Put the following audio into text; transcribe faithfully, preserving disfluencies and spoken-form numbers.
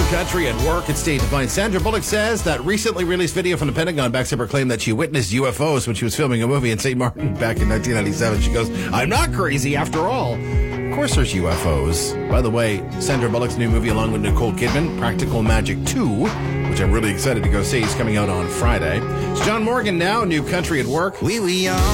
Country at work at State Defiant. Sandra Bullock says that recently released video from the Pentagon backs up her claim that she witnessed U F Os when she was filming a movie in Saint Martin back in nineteen ninety-seven. She goes, I'm not crazy after all. Of course there's U F Os. By the way, Sandra Bullock's new movie along with Nicole Kidman, Practical Magic two, which I'm really excited to go see, is coming out on Friday. It's John Morgan now, New Country at Work. We were young.